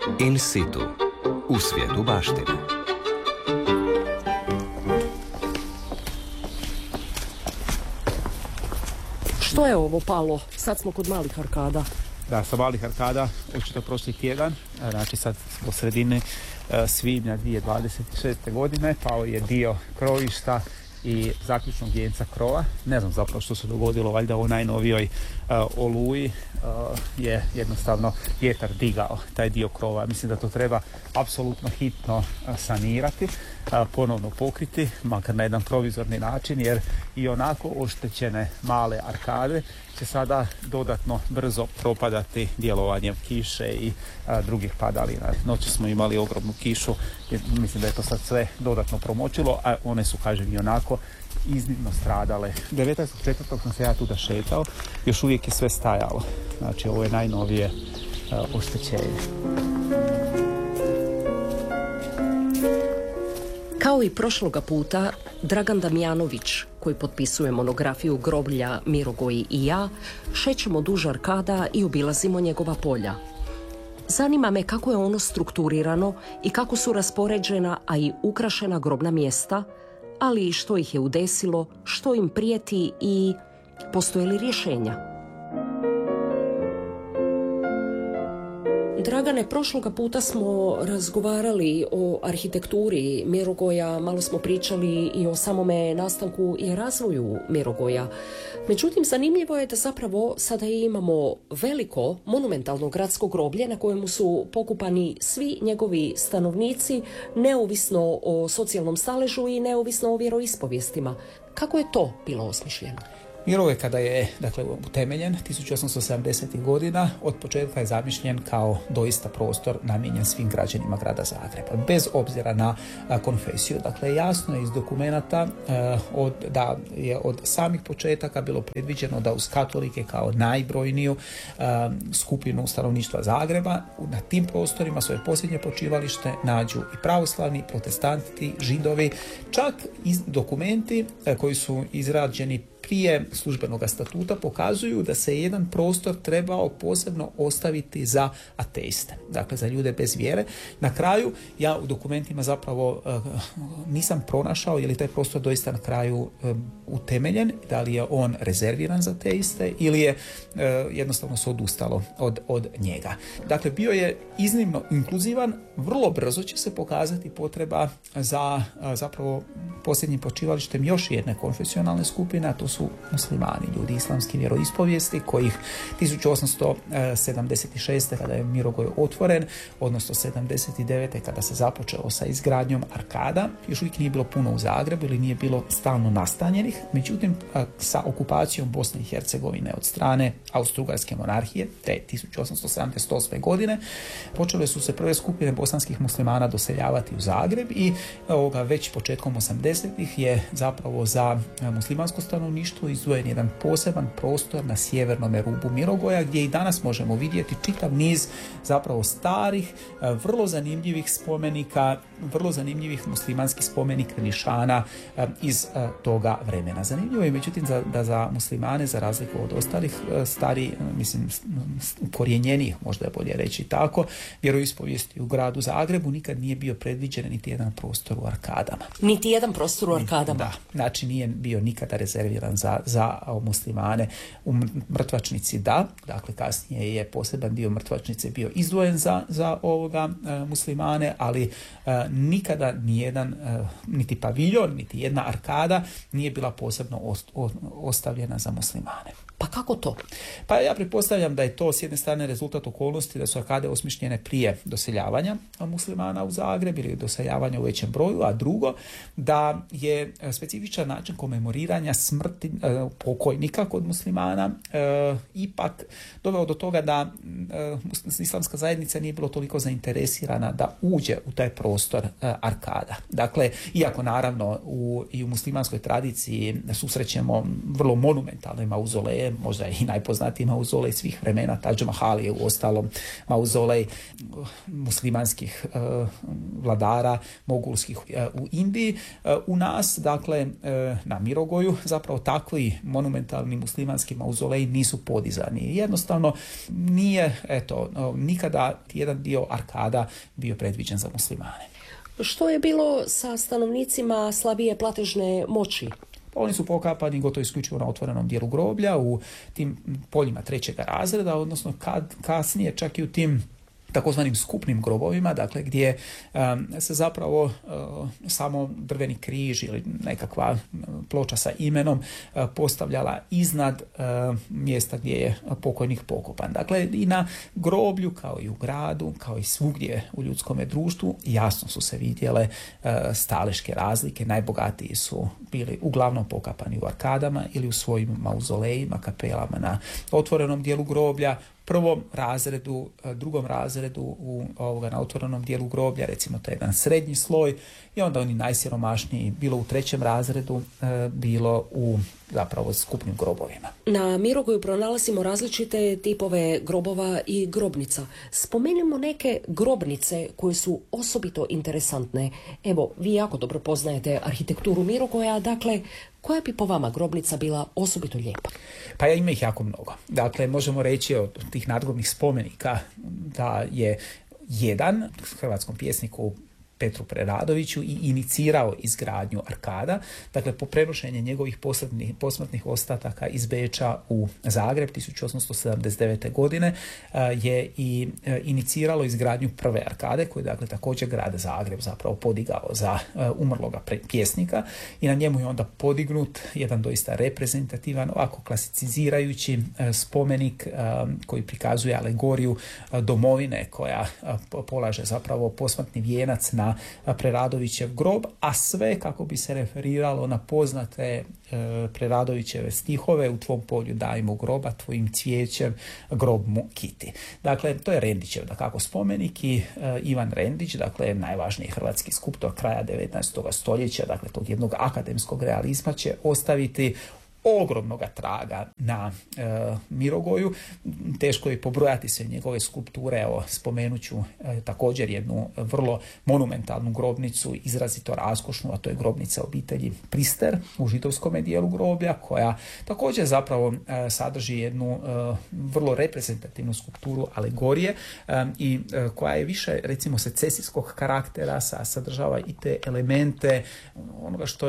In situ, u svijetu baštine. Što je ovo, Palo? Sad smo kod malih arkada. Da, sa malih arkada, očito prošli tjedan, znači sad do sredine svibnja 2026. godine, pao je dio krovišta i zaključnog vijenca krova. Ne znam zapravo što se dogodilo, valjda u najnovijoj oluji je jednostavno vjetar digao taj dio krova. Mislim da to treba apsolutno hitno sanirati, ponovno pokriti, makar na jedan provizorni način, jer i onako oštećene male arkade će sada dodatno brzo propadati djelovanjem kiše i drugih padalina. Noći smo imali ogromnu kišu, mislim da je to sad sve dodatno promočilo, a one su, kažem, i onako iznimno stradale. 19.4. sam se ja tuda šetao, još uvijek je sve stajalo. Znači, ovo je najnovije oštećenje. Kao i prošloga puta, Dragan Damjanović, koji potpisuje monografiju Groblja Mirogoji i ja, šećemo duž arkada i obilazimo njegova polja. Zanima me kako je ono strukturirano i kako su raspoređena, a i ukrašena grobna mjesta, ali i što ih je udesilo, što im prijeti i postoje li rješenja. Dragane, prošloga puta smo razgovarali o arhitekturi Mirogoja, malo smo pričali i o samome nastanku i razvoju Mirogoja. Međutim, zanimljivo je da zapravo sada imamo veliko monumentalno gradsko groblje na kojemu su pokupani svi njegovi stanovnici, neovisno o socijalnom staležu i neovisno o vjeroispovijestima. Kako je to bilo osmišljeno? Mirogoj, kada je utemeljen 1870. godina, od početka je zamišljen kao doista prostor namijenjen svim građanima grada Zagreba, bez obzira na konfesiju. Dakle, jasno je iz dokumenata da je od samih početaka bilo predviđeno da uz katolike kao najbrojniju skupinu stanovništva Zagreba na tim prostorima svoje posljednje počivalište nađu i pravoslavni, protestanti, židovi, čak i dokumenti koji su izrađeni prije službenog statuta pokazuju da se jedan prostor trebao posebno ostaviti za ateiste, dakle za ljude bez vjere. Na kraju, ja u dokumentima zapravo nisam pronašao je li taj prostor doista na kraju utemeljen, da li je on rezerviran za ateiste ili je jednostavno se odustalo od njega. Dakle, bio je iznimno inkluzivan, vrlo brzo će se pokazati potreba za zapravo posljednjim počivalištem još jedne konfesionalne skupine, a to su muslimani, ljudi islamski vjeroispovijesti, kojih 1876. kada je Mirogoj otvoren, odnosno 79. kada se započelo sa izgradnjom arkada, još uvijek nije bilo puno u Zagrebu ili nije bilo stalno nastanjenih. Međutim, sa okupacijom Bosne i Hercegovine od strane Austro-Ugarske monarhije te 1878. godine počele su se prve skupine bosanskih muslimana doseljavati u Zagreb i već početkom 80-ih je zapravo za muslimansko stanovništvo izdvojen jedan poseban prostor na sjevernom rubu Mirogoja, gdje i danas možemo vidjeti čitav niz zapravo starih, vrlo zanimljivih spomenika, vrlo zanimljivih muslimanskih spomenika, nišana iz toga vremena. Zanimljivo je međutim da za muslimane, za razliku od ostalih ukorijenjenih, možda je bolje reći tako, vjeroispovijesti u gradu Zagrebu nikad nije bio predviđen niti jedan prostor u arkadama. Niti jedan prostor u arkadama? Da, znači nije bio nikada rezerviran za muslimane. U mrtvačnici da, dakle kasnije je poseban dio mrtvačnice bio izdvojen za muslimane, ali nikada nijedan, niti paviljon, niti jedna arkada nije bila posebno ostavljena za muslimane. Pa kako to? Pa ja pretpostavljam da je to s jedne strane rezultat okolnosti da su arkade osmišljene prije doseljavanja muslimana u Zagreb ili doseljavanja u većem broju, a drugo da je specifičan način komemoriranja smrti pokojnika kod muslimana ipak doveo do toga da islamska zajednica nije bilo toliko zainteresirana da uđe u taj prostor arkada. Dakle, iako naravno i u muslimanskoj tradiciji susrećemo vrlo monumentalne mauzoleje, možda i najpoznatiji mauzolej svih vremena. Taj Mahal je uostalom mauzolej muslimanskih vladara mogulskih u Indiji. U nas, dakle, na Mirogoju zapravo takvi monumentalni muslimanski mauzoleji nisu podizani. Jednostavno nije, nikada jedan dio arkada bio predviđen za muslimane. Što je bilo sa stanovnicima slabije platežne moći? Oni su pokapani gotovo isključivo na otvorenom dijelu groblja u tim poljima trećega razreda, odnosno kasnije čak i u tim takozvanim skupnim grobovima, dakle gdje se zapravo samo drveni križ ili nekakva ploča sa imenom postavljala iznad mjesta gdje je pokojnik pokopan. Dakle, i na groblju, kao i u gradu, kao i svugdje u ljudskome društvu, jasno su se vidjele staleške razlike. Najbogatiji su bili uglavnom pokapani u arkadama ili u svojim mauzolejima, kapelama na otvorenom dijelu groblja, prvom razredu, drugom razredu na otvorenom dijelu groblja, recimo to je jedan srednji sloj, i onda oni najsiromašniji bilo u trećem razredu, bilo u zapravo skupnim grobovima. Na Mirogoju pronalazimo različite tipove grobova i grobnica. Spomenimo neke grobnice koje su osobito interesantne. Evo, vi jako dobro poznajete arhitekturu Mirogoja, dakle, koja bi po vama grobnica bila osobito lijepa? Pa ima ih jako mnogo. Dakle, možemo reći od tih nadgrobnih spomenika da je jedan hrvatskom pjesniku Petru Preradoviću i inicirao izgradnju arkada. Dakle, po prenošenje njegovih posmrtnih ostataka iz Beča u Zagreb 1879. godine je i iniciralo izgradnju prve arkade, koju dakle također grad Zagreb zapravo podigao za umrloga pjesnika, i na njemu je onda podignut jedan doista reprezentativan, ovako klasicizirajući spomenik koji prikazuje alegoriju domovine koja polaže zapravo posmrtni vijenac na Preradovićev grob, a sve kako bi se referiralo na poznate Preradovićeve stihove: u tvom polju dajmo groba, tvojim cvijećem grob mu kiti. Dakle, to je Rendićev dakako spomenik, i Ivan Rendić, dakle najvažniji hrvatski skulptor kraja 19. stoljeća, dakle tog jednog akademskog realizma, će ostaviti ogromnoga traga na Mirogoju. Teško je pobrojati sve njegove skulpture. Evo, spomenut ću također jednu vrlo monumentalnu grobnicu, izrazito raskošnu, a to je grobnica obitelji Prister u židovskom dijelu groblja, koja također zapravo sadrži jednu vrlo reprezentativnu skulpturu alegorije i koja je više, recimo, secesijskog karaktera, sadržava i te elemente onoga što